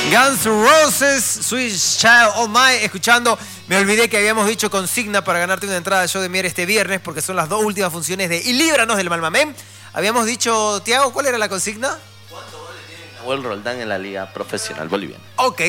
Guns N' Roses, Sweet Child O' Mine, escuchando. Me olvidé que habíamos dicho consigna para ganarte una entrada al show de Mier este viernes, porque son las 2 últimas funciones de Y Líbranos del Malmamén. Habíamos dicho, Tiago, ¿cuál era la consigna? ¿Cuántos goles tiene Nahuel Roldán en la Liga Profesional Boliviana? Ok,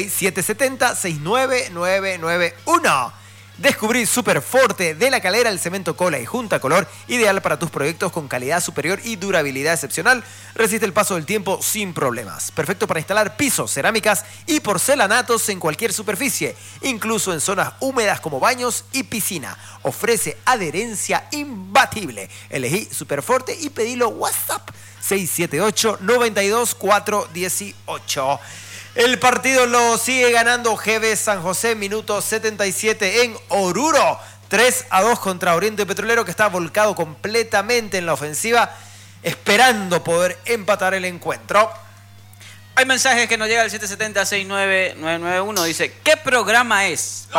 770-69991. Descubrí Superforte de La Calera, el cemento cola y junta color, ideal para tus proyectos con calidad superior y durabilidad excepcional. Resiste el paso del tiempo sin problemas. Perfecto para instalar pisos, cerámicas y porcelanatos en cualquier superficie, incluso en zonas húmedas como baños y piscina. Ofrece adherencia imbatible. Elegí Superforte y pedilo WhatsApp 678-92-418. El partido lo sigue ganando GB San José, minuto 77 en Oruro. 3-2 contra Oriente Petrolero, que está volcado completamente en la ofensiva, esperando poder empatar el encuentro. Hay mensajes que nos llega al 770-69991. Dice, ¿qué programa es?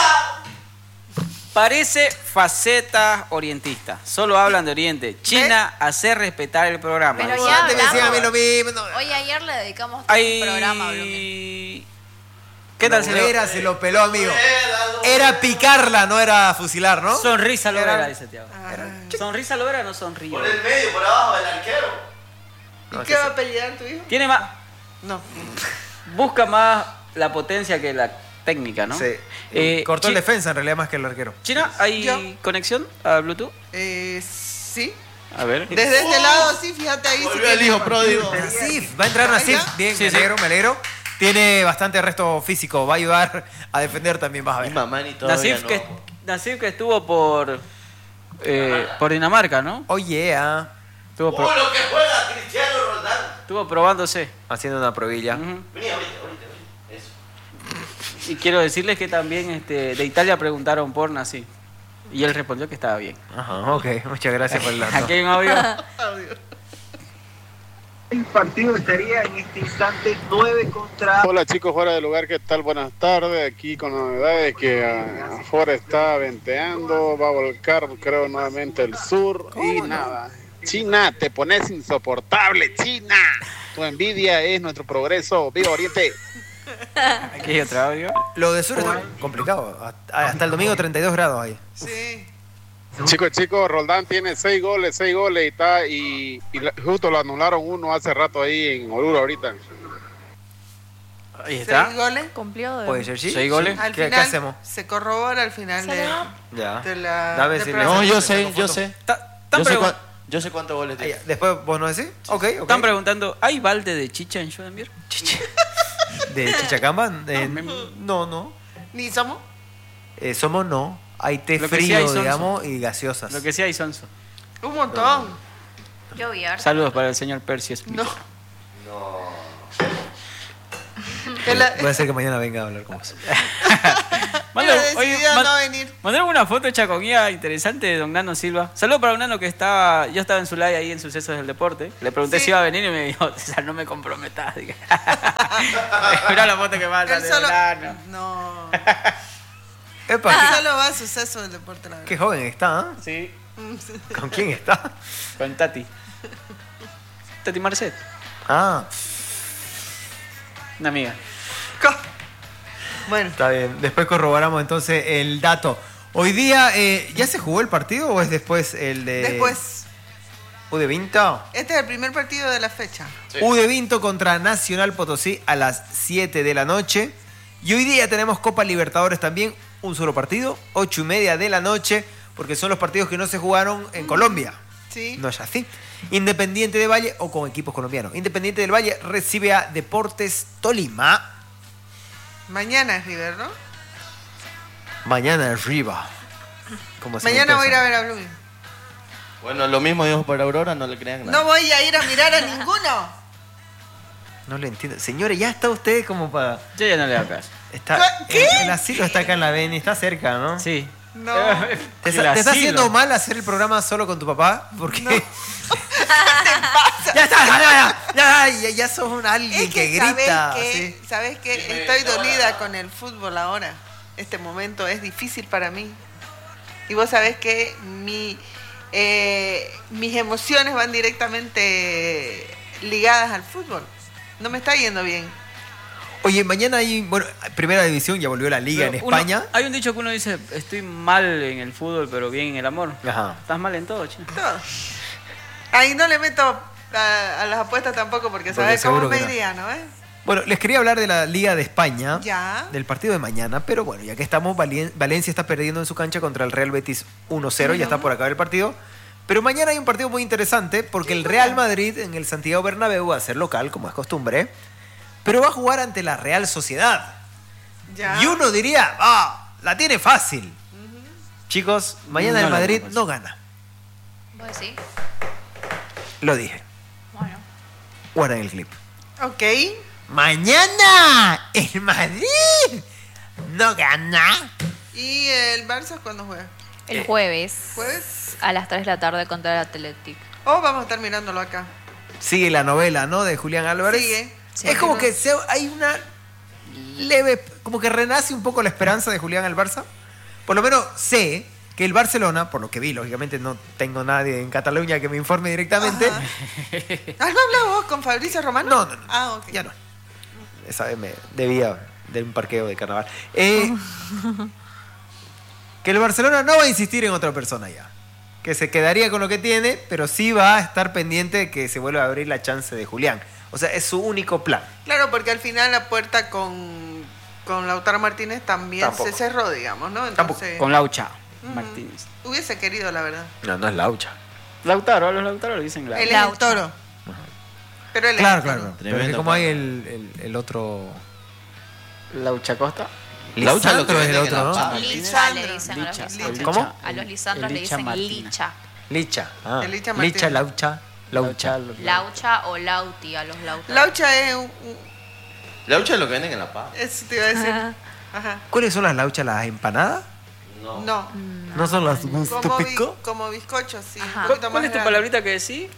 Parece faceta orientista. Solo hablan de Oriente. China, hacer respetar el programa. Pero ya Antes me decían a mí lo hablamos. mismo. Hoy ayer le dedicamos todo un programa a Blooming. ¿Qué tal, señor? Lovera se lo peló, amigo. Era picarla, no era fusilar, ¿no? Sonrisa Lovera, dice Tiago. ¿Sonrisa Lovera o no sonríe? Por el medio, por abajo del arquero. ¿Y qué va a pelear tu hijo? Tiene más... No. Busca más la potencia que la técnica, ¿no? Sí. Cortó en defensa, en realidad, más que el arquero. China, ¿hay Yo. conexión a Bluetooth? Sí. A ver. Desde este lado, sí, fíjate ahí. Volvió el hijo pródigo. Nasif, va a entrar Nasif. Bien, Sí, me alegro. Tiene bastante resto físico, va a ayudar a defender también, vas a ver. Mi mamá ni todavía Nasif que estuvo por Dinamarca, ¿no? Oh yeah. Estuvo, Lo que juega Cristiano Roldán. estuvo probándose. Haciendo una probilla. Ujú. Vení, ahorita. Eso. Y quiero decirles que también de Italia preguntaron por Nasif. Y él respondió que estaba bien. Ajá, ok. Muchas gracias por el dato. Aquí hay un audio. El partido estaría en este instante 9 contra... Hola chicos, fuera de lugar, ¿qué tal? Buenas tardes. Aquí con novedades que afuera está venteando, va a volcar, creo, nuevamente el sur y nada. China, te pones insoportable, China. Tu envidia es nuestro progreso. ¡Viva Oriente! Aquí hay otro audio. Lo de sur está complicado. Hasta el domingo 32 grados ahí. Sí. Chicos, Roldán tiene 6 goles y justo lo anularon uno hace rato ahí en Oruro ahorita. Ahí está. 6 goles. Cumplió de... Puede ser, sí. 6 goles. Al ¿Qué final hacemos? se corrobora al final Ya. de la... Dame del si programa. No, le- yo le sé. saco foto. Yo sé cuántos goles Ah, tiene. ya. Después vos no decís. Ok. Están preguntando, ¿hay balde de chicha en Schoenberg? Chicha. ¿De Chichacamba? No. ¿Ni somos? Somos no. Hay té Lo que sí frío, hay son- digamos, y gaseosas. Lo que sí hay sonso. Un montón. Yo vi harto. Saludos para el señor Percy Smith. No. Voy a hacer que mañana venga a hablar con vos. Pero decidió no venir. Mandaron una foto hecha con guía interesante de don Nano Silva. Saludos para don Nano que yo estaba en su live ahí en Sucesos del Deporte. Le pregunté Sí. si iba a venir y me dijo, César, no me comprometas. Dije. Mirá la foto que manda Él de solo... don Nano. No. Epa, Él solo va a Suceso del Deporte, la verdad. qué joven está, ¿ah? Sí, ¿Con quién está? con Tati. Tati Marcet, Ah, una amiga. Bueno, está bien. Después corroboramos entonces el dato. Hoy día, ¿ya se jugó el partido o es después el de... después. ¿U de Vinto? Este es el primer partido de la fecha. Sí. U de Vinto contra Nacional Potosí a las 7 de la noche. Y hoy día tenemos Copa Libertadores también, un solo partido, 8:30 de la noche, porque son los partidos que no se jugaron en Colombia. Sí. No es así. Independiente del Valle o con equipos colombianos. Independiente del Valle recibe a Deportes Tolima. Mañana es River, ¿no? Mañana arriba. Como se Mañana me voy a ir pesa. a ver a Blooming. Bueno, lo mismo dijo para Aurora, no le crean nada. No voy a ir a mirar a ninguno. No le entiendo. Señores, ya está usted como para... Yo ya no le hago caso. Está, ¿Qué? El asilo está acá en la Beni, está cerca, ¿no? Sí. No. ¿Te El está asilo. haciendo mal hacer el programa solo con tu papá? Porque... ¿Qué te pasa? Ya está, ya sos un alguien Es que que grita. ¿sabes qué? Estoy dolida con el fútbol ahora. Este momento es difícil para mí. Y vos sabés que mis emociones van directamente ligadas al fútbol. No me está yendo bien. Oye, mañana hay, bueno, primera división, ya volvió la liga en España. Hay un dicho que uno dice, estoy mal en el fútbol, pero bien en el amor. Ajá. Estás mal en todo, Chino. Todo. Ahí no le meto a las apuestas tampoco porque sabes cómo seguro me que no. iría, ¿no? Bueno, les quería hablar de la Liga de España, Ya. del partido de mañana, pero bueno, ya que estamos, Valencia está perdiendo en su cancha contra el Real Betis 1-0, ya está por acabar el partido. Pero mañana hay un partido muy interesante porque el Real Madrid en el Santiago Bernabéu va a ser local, como es costumbre, pero va a jugar ante la Real Sociedad. Ya. Y uno diría, la tiene fácil. Chicos, mañana el Madrid no gana. ¿Vos decís? Lo dije. Bueno. Guarden el clip. Ok. Mañana el Madrid no gana. ¿Y el Barça cuándo juega? El jueves. ¿Jueves? A las 3 de la tarde contra el Athletic. Vamos a estar mirándolo acá. Sigue la novela, ¿no? De Julián Álvarez. Sigue. Sí. Es como que hay una leve, como que renace un poco la esperanza de Julián al Barça. Por lo menos sé que el Barcelona, por lo que vi, lógicamente no tengo nadie en Cataluña que me informe directamente. Ajá. ¿Has hablado vos con Fabricio Romano? No. Ah, ok. Ya no. Esa vez me debía de un parqueo de carnaval. Que el Barcelona no va a insistir en otra persona ya. Que se quedaría con lo que tiene, pero sí va a estar pendiente de que se vuelva a abrir la chance de Julián. O sea, es su único plan. Claro, porque al final la puerta con Lautaro Martínez también Tampoco. se cerró, digamos, ¿no? Entonces, Con Laucha Martínez. hubiese querido, la verdad. No es Laucha. Lautaro, a los Lautaro le dicen Laucha. Él es el Laucha. toro. Pero él es Claro, el toro. claro. Pero Tremendo es que como hay plan. el otro... Laucha Costa. Laucha lo que Lisandro es el venden en otro, la ¿no? paz. Licha le dicen a los Licha. lisandros. ¿Cómo? A los lisandros le Licha dicen Martínez. licha. Licha. El Licha Martínez. Licha, Laucha. Laucha o lauti a los lautas. Laucha es Laucha es lo que venden en la paz. eso te iba a decir. Ajá. ¿Cuáles son las lauchas? ¿Las empanadas? No. ¿No son las gusto Como, pico? como bizcocho, sí. Ajá. Un poquito ¿Cuál más es tu grande. palabrita que decís?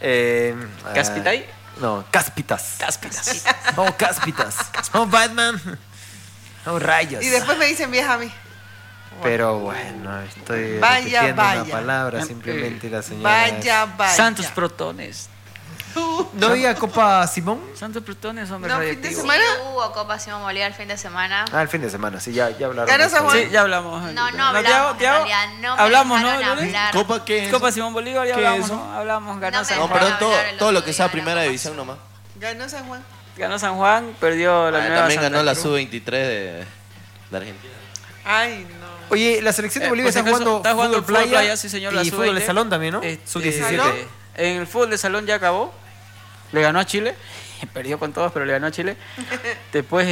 ¿Caspitay? No, cáspitas. Cáspitas. Oh, cáspitas. Oh, Batman. Oh, rayos. Y después me dicen vieja a mí. Pero bueno, estoy Vaya, repitiendo vaya. una palabra simplemente la señora. Vaya, vaya. Santos Protones. ¿No había Copa Simón? Santos Protones, hombre No, fin de radioactivo. semana. Sí, hubo Copa Simón Bolívar el fin de semana. Ah, el fin de semana, sí, ya hablaron. Ganó de San eso. Juan. Sí, ya hablamos. No Tiago, hablamos, en Tiago, realidad, no me hablamos, ¿no? dejaron Lunes? hablar. ¿Copa qué es? Copa Simón Bolívar, ya ¿Qué hablamos, es eso? ¿no? Hablamos, ganó No me San No, Juan. perdón, Hablar el todo lo otro que sea día, primera la división nomás. Ganó San Juan. Ganó San Juan, perdió la nueva También Santa ganó la Cruz. sub-23 de Argentina. Ay, no. Oye, la selección de Bolivia Por si está acaso, jugando, está jugando fútbol playa, sí señor, la y fútbol de sub-20. salón también, ¿no? Este, Sub-17. En el fútbol de salón ya acabó. Le ganó a Chile. Perdió con todos, pero le ganó a Chile. Después,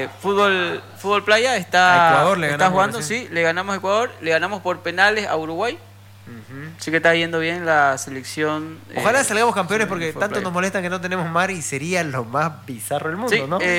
fútbol playa A está, Ecuador le está ganamos jugando, recién. sí. Le ganamos a Ecuador, le ganamos por penales a Uruguay. Sí que está yendo bien la selección. Ojalá salgamos campeones porque fútbol tanto playa. nos molestan que no tenemos mar y sería lo más bizarro del mundo, Sí, ¿no?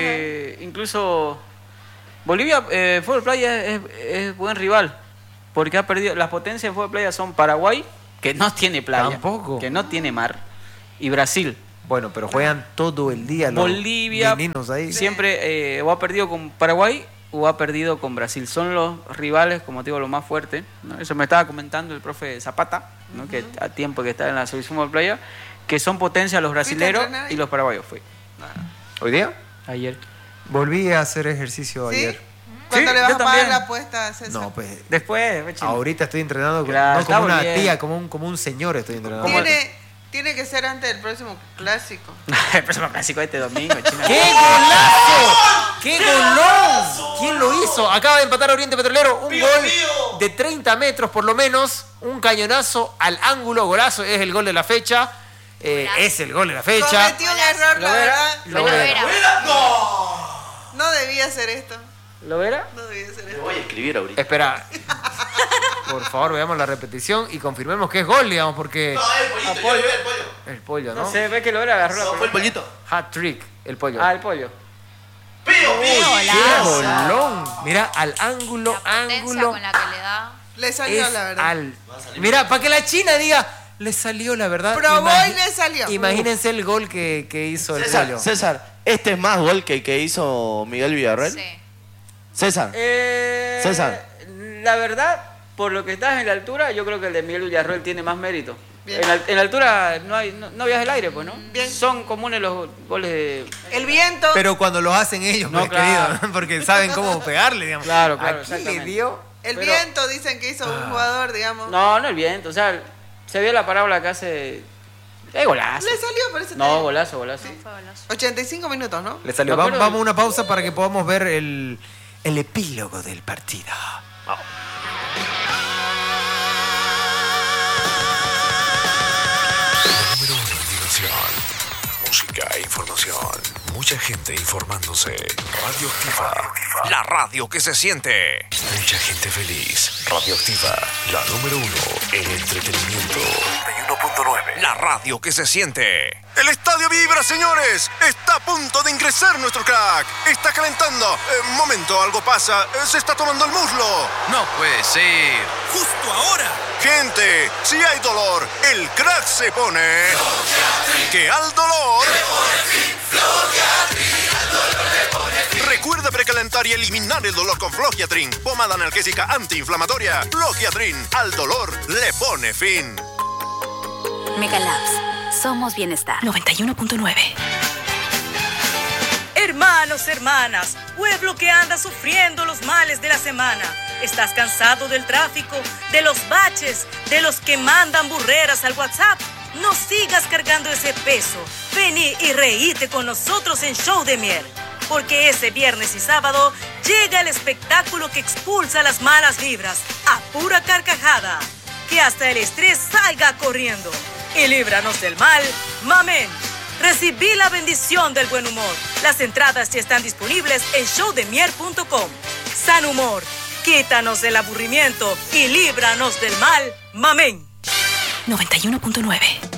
incluso Bolivia, fútbol playa es buen rival, porque ha perdido. Las potencias en fútbol playa son Paraguay, que no tiene playa, Tampoco. que no tiene mar, y Brasil. Bueno, pero juegan todo el día los Bolivia meninos ahí. siempre o ha perdido con Paraguay o ha perdido con Brasil. Son los rivales, como te digo, los más fuertes, ¿no? Eso me estaba comentando el profe Zapata, ¿no? Que a tiempo que está en la selección de playa, que son potencia los brasileros entrenar ahí? y los paraguayos. Fue ¿Hoy día? ayer. Volví a hacer ejercicio ¿Sí? ayer. ¿Cuándo Sí, le vas yo a pagar también. la apuesta, César? No, pues Después, chino. ahorita estoy entrenando Claro, no como está una bien. tía, como un señor estoy entrenando. Tiene que ser antes del próximo clásico. El próximo clásico este domingo, chino. ¡Qué golazo! ¡Qué golón! ¿Quién lo hizo? Acaba de empatar Oriente Petrolero. Un gol de 30 metros por lo menos. Un cañonazo al ángulo. Golazo. Es el gol de la fecha. Es el gol de la fecha. Cometió un error, la verdad. Fue Lovera. No debía hacer esto. ¿Lo verá? No debía hacer Te esto. voy a escribir ahorita. Espera. Por favor, veamos la repetición y confirmemos que es gol, digamos, porque... el pollito, yo llevé el pollo. El pollo, ¿no? No sé, ve que Lovera agarró la No, fue el pelota. pollito. Hat trick, el pollo. Ah, el pollo. ¡Qué Golazo. golón! Mira, al ángulo, La potencia ángulo. con la que le da. Le salió, Es la verdad. al... Mira, para que la China diga, le salió la verdad. Probó y le salió. Imagínense el gol que hizo el pollo. César, este es más gol que el que hizo Miguel Villarreal. Sí. César, César. La verdad, por lo que estás en la altura, yo creo que el de Miguel Villarreal tiene más mérito. En la altura no viaja el aire, pues, ¿no? Bien. Son comunes los goles de... El viento. Pero cuando los hacen ellos, No, pues, claro. querido, porque saben cómo pegarle, digamos. Claro, Aquí le exactamente. dio. El pero- viento dicen que hizo un jugador, digamos. No el viento, o sea, se vio la parábola que hace... Es golazo. Le salió, por eso te No, digo. golazo. 85 minutos, ¿no? Le salió. Me acuerdo Vamos a del- una pausa para que podamos ver el epílogo del partido. Vamos. Número 1 en diversión, música e información. Mucha gente informándose. Radioactiva, la radio que se siente. Mucha gente feliz. Radioactiva, la número 1 en entretenimiento. 91.9, la radio que se siente. El estadio vibra, señores. Está a punto de ingresar nuestro crack. Está calentando. Momento, algo pasa. Se está tomando el muslo. No puede ser. Justo ahora. Gente, si hay dolor, el crack se pone. Que al dolor. Recuerda precalentar y eliminar el dolor con Flogiatrin, pomada analgésica antiinflamatoria. Flogiatrin, al dolor le pone fin. Megalabs, somos bienestar. 91.9. Hermanos, hermanas, pueblo que anda sufriendo los males de la semana. ¿Estás cansado del tráfico, de los baches, de los que mandan burreras al WhatsApp? No sigas cargando ese peso. Vení y reíte con nosotros en Show de Mier. Porque ese viernes y sábado llega el espectáculo que expulsa las malas vibras a pura carcajada. Que hasta el estrés salga corriendo. Y líbranos del mal, mamén. Recibí la bendición del buen humor. Las entradas ya están disponibles en showdemier.com. San humor, quítanos el aburrimiento y líbranos del mal, mamén. 91.9.